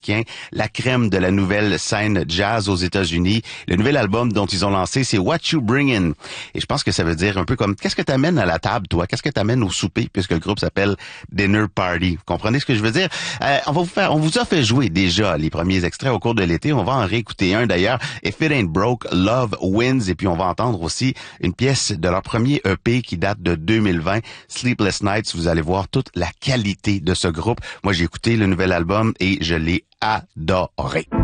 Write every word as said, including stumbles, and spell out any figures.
la crème de la nouvelle scène jazz aux États-Unis. Le nouvel album dont ils ont lancé, c'est What You Bringin'. Et je pense que ça veut dire un peu comme, qu'est-ce que t'amènes à la table, toi? Qu'est-ce que t'amènes au souper, puisque le groupe s'appelle Dinner Party? Vous comprenez ce que je veux dire? Euh, on va vous faire, on vous a fait jouer déjà les premiers extraits au cours de l'été. On va en réécouter un d'ailleurs. If It Ain't Broke, Love Wins. Et puis on va entendre aussi une pièce de leur premier E P qui date de deux mille vingt, Sleepless Nights. Vous allez voir toute la qualité de ce groupe. Moi, j'ai écouté le nouvel album et je l'ai adoré.